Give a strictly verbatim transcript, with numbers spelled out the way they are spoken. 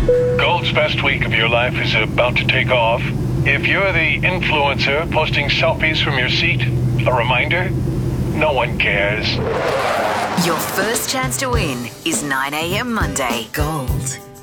Gold's best week of your life is about to take off. If you're the influencer posting selfies from your seat, a reminder, no one cares. Your first chance to win is nine a.m. Monday. Gold